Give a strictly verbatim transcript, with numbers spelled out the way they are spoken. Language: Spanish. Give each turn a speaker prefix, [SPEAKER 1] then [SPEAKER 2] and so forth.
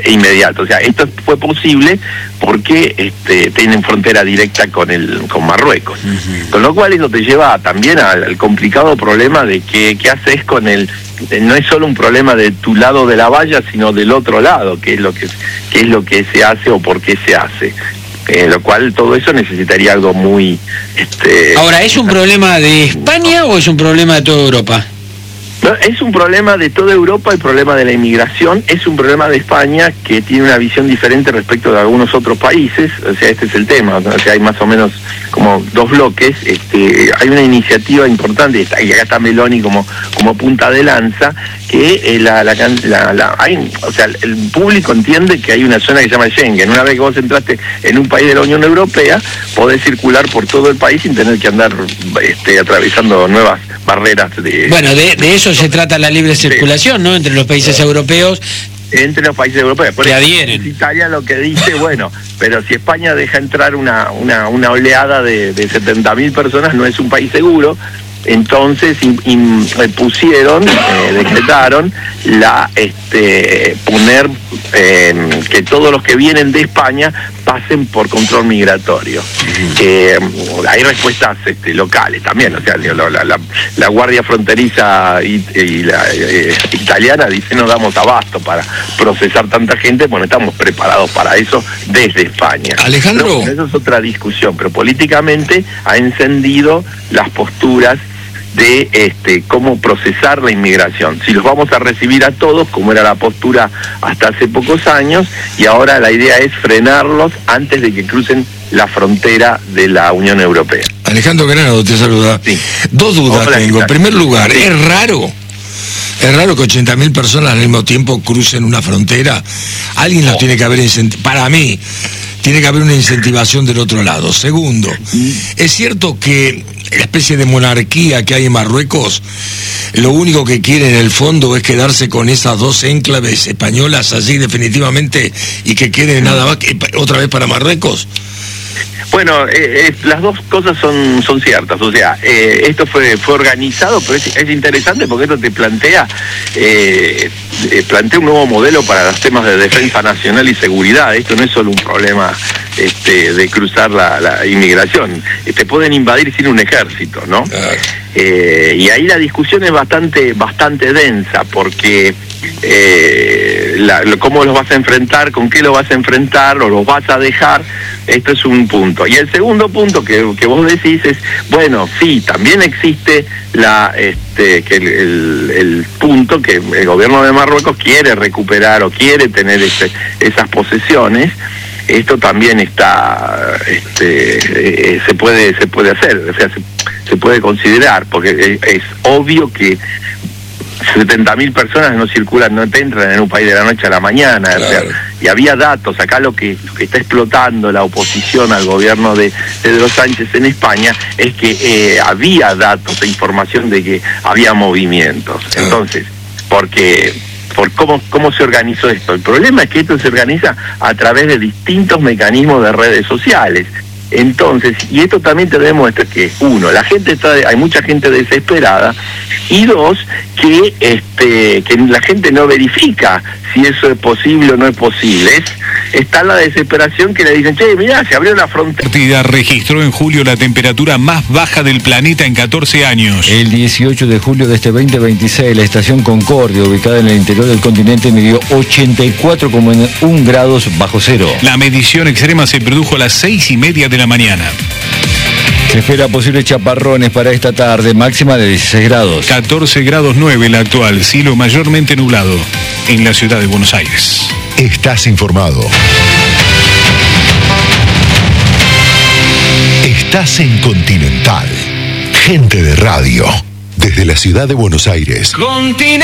[SPEAKER 1] inmediato. O sea, esto fue posible porque este, tienen frontera directa con el con Marruecos. Uh-huh. Con lo cual eso te lleva también al, al complicado problema de que, qué haces con el... No es solo un problema de tu lado de la valla, sino del otro lado, qué es lo que, qué es lo que se hace o por qué se hace. Eh, lo cual todo eso necesitaría algo muy... Este,
[SPEAKER 2] Ahora, ¿es un problema de España no. o es un problema de toda Europa?
[SPEAKER 1] No, es un problema de toda Europa, el problema de la inmigración, es un problema de España que tiene una visión diferente respecto de algunos otros países, o sea, este es el tema, o sea, hay más o menos como dos bloques, este, hay una iniciativa importante, y acá está Meloni como, como punta de lanza, que eh, la, la, la, la hay, o sea, el público entiende que hay una zona que se llama Schengen. Una vez que vos entraste en un país de la Unión Europea, podés circular por todo el país sin tener que andar este, atravesando nuevas barreras de...
[SPEAKER 2] Bueno, de, de eso se trata la libre circulación, ¿no?, entre los países europeos.
[SPEAKER 1] Entre los países europeos. Por
[SPEAKER 2] que
[SPEAKER 1] eso,
[SPEAKER 2] adhieren.
[SPEAKER 1] Italia lo que dice, bueno, pero si España deja entrar una, una, una oleada de, de setenta mil personas, no es un país seguro. Entonces in, in, pusieron, eh, decretaron la este poner eh, que todos los que vienen de España pasen por control migratorio. Eh, hay respuestas este, locales también, o sea, la, la, la, la Guardia Fronteriza y, y la eh, italiana dice no damos abasto para procesar tanta gente, bueno, estamos preparados para eso desde España.
[SPEAKER 3] Alejandro.
[SPEAKER 1] No, eso es otra discusión, pero políticamente ha encendido las posturas de este cómo procesar la inmigración, si los vamos a recibir a todos, como era la postura hasta hace pocos años, y ahora la idea es frenarlos antes de que crucen la frontera de la Unión Europea.
[SPEAKER 3] Alejandro Granado te saluda.
[SPEAKER 1] Sí.
[SPEAKER 3] Dos dudas
[SPEAKER 1] Hola,
[SPEAKER 3] tengo. En primer lugar,
[SPEAKER 1] sí.
[SPEAKER 3] ¿es raro? ¿Es raro que ochenta mil personas al mismo tiempo crucen una frontera? Alguien los oh. tiene que haber incentivado. Para mí, tiene que haber una incentivación del otro lado. Segundo, ¿es cierto que la especie de monarquía que hay en Marruecos, lo único que quiere en el fondo es quedarse con esas dos enclaves españolas allí definitivamente y que quede nada más que otra vez para Marruecos?
[SPEAKER 1] Bueno, eh, eh, las dos cosas son son ciertas, o sea, eh, esto fue fue organizado, pero es, es interesante porque esto te plantea eh, eh, plantea un nuevo modelo para los temas de defensa nacional y seguridad. Esto no es solo un problema este, de cruzar la, la inmigración, te pueden invadir sin un ejército, ¿no? Claro. Eh, y ahí la discusión es bastante bastante densa porque eh, la, lo, cómo los vas a enfrentar, con qué los vas a enfrentar o los vas a dejar. Esto es un punto. Y el segundo punto que, que vos decís es, bueno, sí, también existe la este que el, el, el punto que el gobierno de Marruecos quiere recuperar o quiere tener este, esas posesiones. Esto también está, este, eh, se puede se puede hacer, o sea, se, se puede considerar, porque es, es obvio que setenta mil personas no circulan, no te entran en un país de la noche a la mañana, claro. O sea, y había datos, acá lo que, lo que está explotando la oposición al gobierno de Pedro Sánchez en España es que eh, había datos e información de que había movimientos. Entonces, porque por cómo, cómo se organizó esto, el problema es que esto se organiza a través de distintos mecanismos de redes sociales. Entonces, y esto también te demuestra que, uno, la gente está, hay mucha gente desesperada, y dos, que este que la gente no verifica si eso es posible o no es posible. Es, está la desesperación que le dicen, che, mirá, se abrió la frontera.
[SPEAKER 4] Partida registró en julio la temperatura más baja del planeta en catorce años.
[SPEAKER 5] El dieciocho de julio de este veinte veintiséis, la estación Concordia, ubicada en el interior del continente, midió ochenta y cuatro coma uno grados bajo cero.
[SPEAKER 4] La medición extrema se produjo a las seis y media de la mañana.
[SPEAKER 5] Se espera posibles chaparrones para esta tarde, máxima de dieciséis grados.
[SPEAKER 4] catorce grados nueve la actual, cielo mayormente nublado en la ciudad de Buenos Aires.
[SPEAKER 6] Estás informado. Estás en Continental. Gente de radio. Desde la ciudad de Buenos Aires.
[SPEAKER 7] Continental.